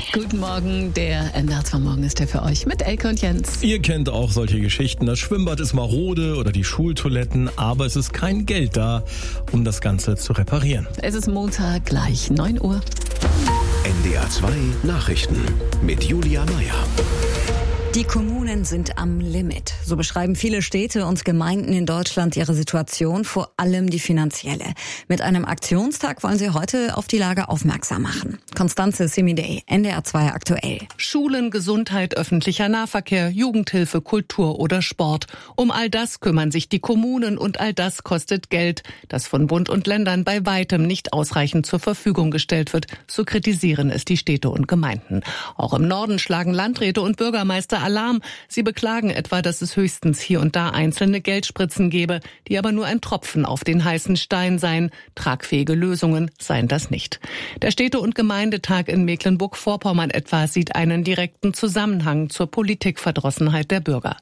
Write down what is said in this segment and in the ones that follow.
Guten Morgen, der NDR 2 Morgen ist der für euch mit Elke und Jens. Ihr kennt auch solche Geschichten. Das Schwimmbad ist marode oder die Schultoiletten, aber es ist kein Geld da, um das Ganze zu reparieren. Es ist Montag, gleich 9 Uhr. NDR 2 Nachrichten mit Julia Meyer. Die Kommunen sind am Limit. So beschreiben viele Städte und Gemeinden in Deutschland ihre Situation, vor allem die finanzielle. Mit einem Aktionstag wollen sie heute auf die Lage aufmerksam machen. Constanze Semidey, NDR 2 aktuell. Schulen, Gesundheit, öffentlicher Nahverkehr, Jugendhilfe, Kultur oder Sport. Um all das kümmern sich die Kommunen und all das kostet Geld, das von Bund und Ländern bei weitem nicht ausreichend zur Verfügung gestellt wird. So kritisieren es die Städte und Gemeinden. Auch im Norden schlagen Landräte und Bürgermeister Alarm. Sie beklagen etwa, dass es höchstens hier und da einzelne Geldspritzen gebe, die aber nur ein Tropfen auf den heißen Stein seien. Tragfähige Lösungen seien das nicht. Der Städte- und Gemeindetag in Mecklenburg-Vorpommern etwa sieht einen direkten Zusammenhang zur Politikverdrossenheit der Bürger.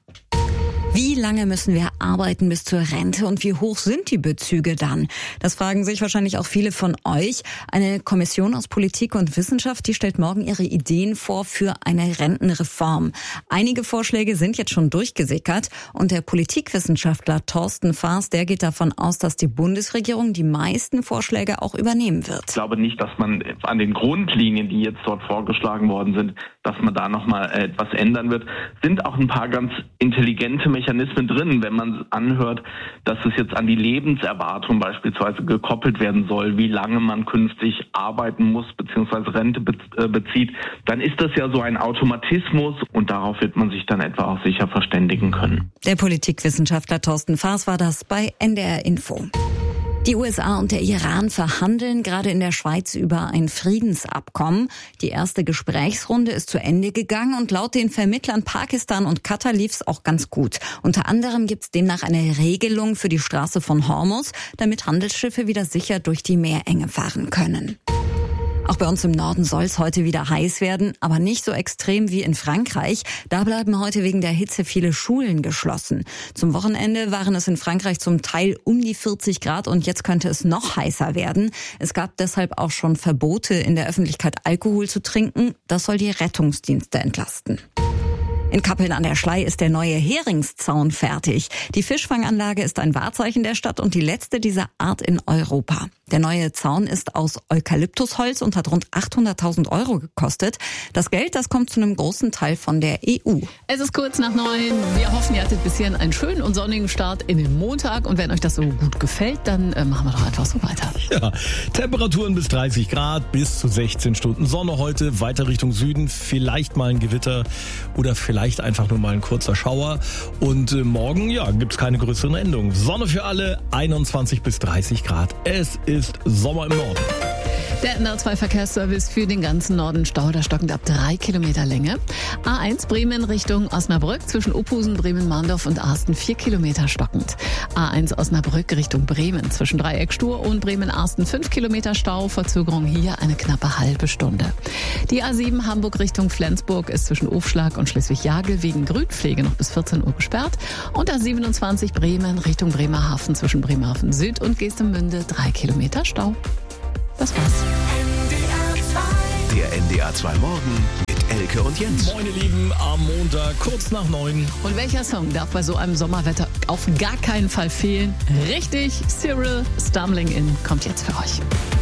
Wie lange müssen wir arbeiten bis zur Rente und wie hoch sind die Bezüge dann? Das fragen sich wahrscheinlich auch viele von euch. Eine Kommission aus Politik und Wissenschaft, die stellt morgen ihre Ideen vor für eine Rentenreform. Einige Vorschläge sind jetzt schon durchgesickert und der Politikwissenschaftler Thorsten Faas, der geht davon aus, dass die Bundesregierung die meisten Vorschläge auch übernehmen wird. Ich glaube nicht, dass man an den Grundlinien, die jetzt dort vorgeschlagen worden sind, dass man da nochmal etwas ändern wird. Sind auch ein paar ganz intelligente Mechanismen drin, wenn man anhört, dass es jetzt an die Lebenserwartung beispielsweise gekoppelt werden soll, wie lange man künftig arbeiten muss bzw. Rente bezieht, dann ist das ja so ein Automatismus und darauf wird man sich dann etwa auch sicher verständigen können. Der Politikwissenschaftler Thorsten Faas war das bei NDR Info. Die USA und der Iran verhandeln gerade in der Schweiz über ein Friedensabkommen. Die erste Gesprächsrunde ist zu Ende gegangen und laut den Vermittlern Pakistan und Katar lief es auch ganz gut. Unter anderem gibt es demnach eine Regelung für die Straße von Hormuz, damit Handelsschiffe wieder sicher durch die Meerenge fahren können. Auch bei uns im Norden soll es heute wieder heiß werden, aber nicht so extrem wie in Frankreich. Da bleiben heute wegen der Hitze viele Schulen geschlossen. Zum Wochenende waren es in Frankreich zum Teil um die 40 Grad und jetzt könnte es noch heißer werden. Es gab deshalb auch schon Verbote, in der Öffentlichkeit Alkohol zu trinken. Das soll die Rettungsdienste entlasten. In Kappeln an der Schlei ist der neue Heringszaun fertig. Die Fischfanganlage ist ein Wahrzeichen der Stadt und die letzte dieser Art in Europa. Der neue Zaun ist aus Eukalyptusholz und hat rund 800.000 € gekostet. Das Geld, das kommt zu einem großen Teil von der EU. Es ist kurz nach 9. Wir hoffen, ihr hattet bisher einen schönen und sonnigen Start in den Montag. Und wenn euch das so gut gefällt, dann machen wir doch einfach so weiter. Ja, Temperaturen bis 30 Grad, bis zu 16 Stunden Sonne heute, weiter Richtung Süden, vielleicht mal ein Gewitter oder vielleicht einfach nur mal ein kurzer Schauer. Und morgen, ja, gibt's keine größeren Änderungen. Sonne für alle, 21 bis 30 Grad. Es ist Sommer im Norden. Der NDR 2 Verkehrsservice für den ganzen Norden Stauder stockend ab 3 Kilometer Länge. A1 Bremen Richtung Osnabrück zwischen Ophusen, Bremen-Mahndorf und Arsten 4 Kilometer stockend. A1 Osnabrück Richtung Bremen zwischen Dreieck Stur und Bremen-Arsten 5 Kilometer Stau. Verzögerung hier eine knappe halbe Stunde. Die A7 Hamburg Richtung Flensburg ist zwischen Ofschlag und Schleswig-Jagel wegen Grünpflege noch bis 14 Uhr gesperrt. Und A27 Bremen Richtung Bremerhaven zwischen Bremerhaven Süd und Geestemünde 3 Kilometer Stau. Das war's. Der NDR 2 Morgen mit Elke und Jens. Moin ihr Lieben, am Montag, kurz nach 9. Und welcher Song darf bei so einem Sommerwetter auf gar keinen Fall fehlen? Richtig, Cyril Stumbling In kommt jetzt für euch.